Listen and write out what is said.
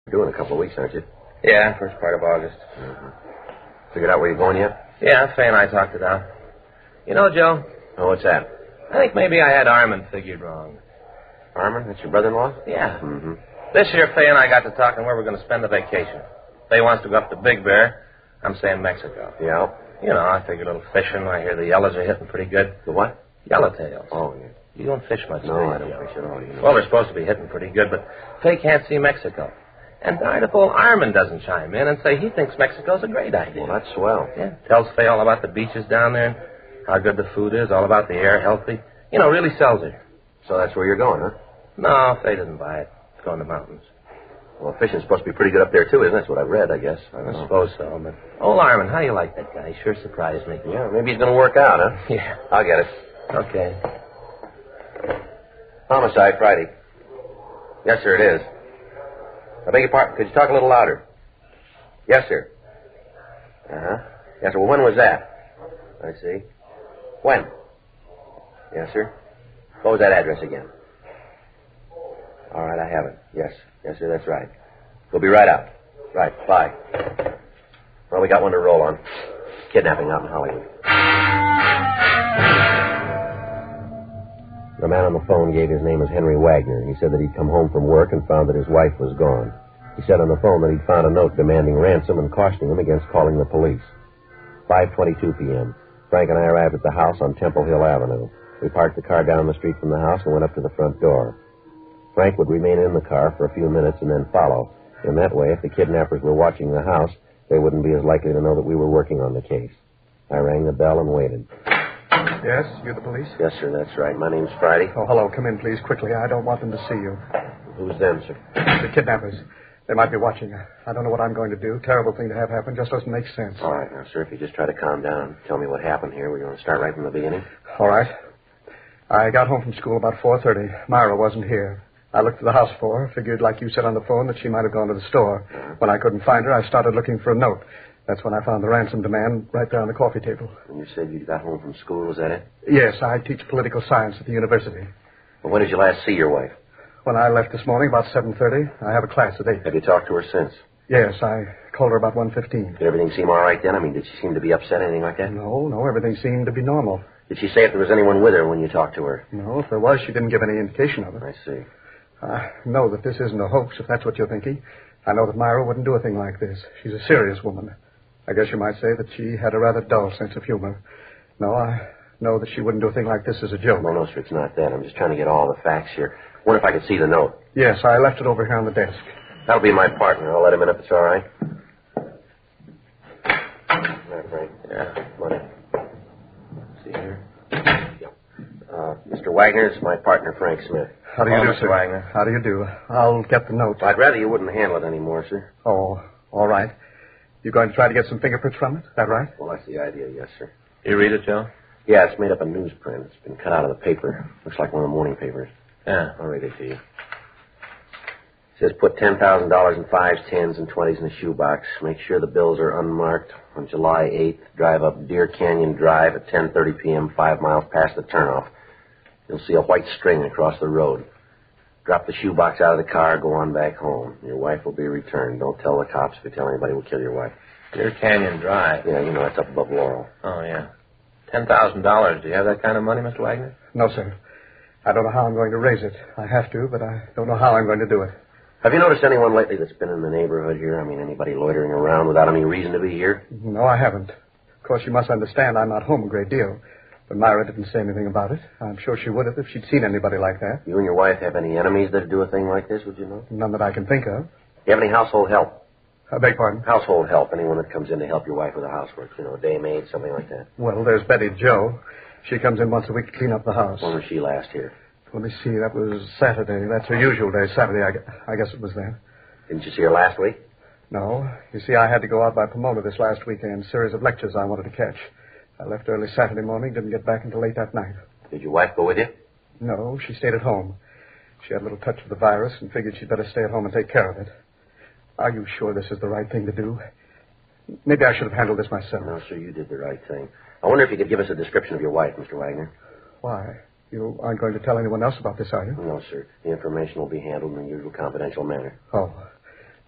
You're due in a couple of weeks, aren't you? Yeah, first part of August. Mm-hmm. Figured out where you're going yet? Yeah, Fay and I talked it out. You know, Joe? Oh, what's that? I think maybe I had Armin figured wrong. Armin? That's your brother-in-law? Yeah. Mm-hmm. This year, Fay and I got to talking where we're going to spend the vacation. Fay wants to go up to Big Bear. I'm saying Mexico. Yeah? You know, I figure a little fishing. I hear the yellows are hitting pretty good. The what? Yellowtails. Oh, yeah. You don't fish much, No, do you, I don't Joe? fish at all. You know. Well, they're supposed to be hitting pretty good, but Fay can't see Mexico. And darn if old Armin doesn't chime in and say he thinks Mexico's a great idea. Well, that's swell. Yeah, tells Fay all about the beaches down there and how good the food is, all about the air, healthy. You know, really sells her. So that's where you're going, huh? No, Fay doesn't buy it. It's going to the mountains. Well, fishing's supposed to be pretty good up there, too, isn't it? That's what I've read, I guess. I suppose so, but... Old Armin, how do you like that guy? He sure surprised me. Yeah, maybe he's going to work out, huh? Yeah. I'll get it. Okay. Homicide, Friday. Yes, sir, it is. I beg your pardon. Could you talk a little louder? Yes, sir. Uh-huh. Yes, sir. Well, when was that? I see. When? Yes, sir. What was that address again? All right, I have it. Yes. Yes, sir, that's right. We'll be right out. Right, bye. Well, we got one to roll on. Kidnapping out in Hollywood. The man on the phone gave his name as Henry Wagner. He said that he'd come home from work and found that his wife was gone. He said on the phone that he'd found a note demanding ransom and cautioning him against calling the police. 5:22 p.m. Frank and I arrived at the house on Temple Hill Avenue. We parked the car down the street from the house and went up to the front door. Frank would remain in the car for a few minutes and then follow. In that way, if the kidnappers were watching the house, they wouldn't be as likely to know that we were working on the case. I rang the bell and waited. Yes, you're the police? Yes, sir, that's right. My name's Friday. Oh, hello. Come in, please, quickly. I don't want them to see you. Who's them, sir? The kidnappers. They might be watching. I don't know what I'm going to do. Terrible thing to have happen. Just doesn't make sense. All right, now, sir, if you just try to calm down and tell me what happened here. We're going to start right from the beginning. All right. I got home from school about 4:30. Myra wasn't here. I looked at the house for her. Figured, like you said on the phone, that she might have gone to the store. When I couldn't find her, I started looking for a note. That's when I found the ransom demand right there on the coffee table. And you said you got home from school, was that it? Yes, I teach political science at the university. Well, when did you last see your wife? When I left this morning, about 7:30, I have a class at 8. Have you talked to her since? Yes, I called her about 1:15. Did everything seem all right then? I mean, did she seem to be upset, anything like that? No, everything seemed to be normal. Did she say if there was anyone with her when you talked to her? No, if there was, she didn't give any indication of it. I see. I know that this isn't a hoax, if that's what you're thinking. I know that Myra wouldn't do a thing like this. She's a serious woman. I guess you might say that she had a rather dull sense of humor. No, I know that she wouldn't do a thing like this as a joke. No, sir, it's not that. I'm just trying to get all the facts here. Wonder if I could see the note. Yes, I left it over here on the desk. That'll be my partner. I'll let him in if it's all right. All right, Frank. Yeah. Come on in. See here. Mr. Wagner is my partner, Frank Smith. How do you do, Mr. sir? Wagner. How do you do? I'll get the note. I'd rather you wouldn't handle it anymore, sir. Oh, all right. You're going to try to get some fingerprints from it? Is that right? Well, that's the idea, yes, sir. You read it, Joe? Yeah, it's made up of newsprint. It's been cut out of the paper. Looks like one of the morning papers. Yeah. I'll read it to you. It says put $10,000 in 5s, 10s, and 20s in a shoebox. Make sure the bills are unmarked. On July 8th, drive up Deer Canyon Drive at 10:30 p.m., 5 miles past the turnoff. You'll see a white string across the road. Drop the shoebox out of the car, go on back home. Your wife will be returned. Don't tell the cops. If you tell anybody, we'll kill your wife. Deer Canyon Drive. Yeah, you know, that's up above Laurel. Oh, yeah. $10,000. Do you have that kind of money, Mr. Wagner? No, sir. I don't know how I'm going to raise it. I have to, but I don't know how I'm going to do it. Have you noticed anyone lately that's been in the neighborhood here? I mean, anybody loitering around without any reason to be here? No, I haven't. Of course, you must understand I'm not home a great deal. But Myra didn't say anything about it. I'm sure she would have if she'd seen anybody like that. You and your wife have any enemies that do a thing like this, would you know? None that I can think of. Do you have any household help? I beg pardon? Household help. Anyone that comes in to help your wife with the housework. You know, a day maid, something like that. Well, there's Betty Jo. She comes in once a week to clean up the house. When was she last here? Let me see. That was Saturday. That's her usual day. Saturday, I guess it was then. Didn't you see her last week? No. You see, I had to go out by Pomona this last weekend. Series of lectures I wanted to catch. I left early Saturday morning, didn't get back until late that night. Did your wife go with you? No, she stayed at home. She had a little touch of the virus and figured she'd better stay at home and take care of it. Are you sure this is the right thing to do? Maybe I should have handled this myself. No, sir, you did the right thing. I wonder if you could give us a description of your wife, Mr. Wagner. Why? You aren't going to tell anyone else about this, are you? No, sir. The information will be handled in the usual confidential manner. Oh.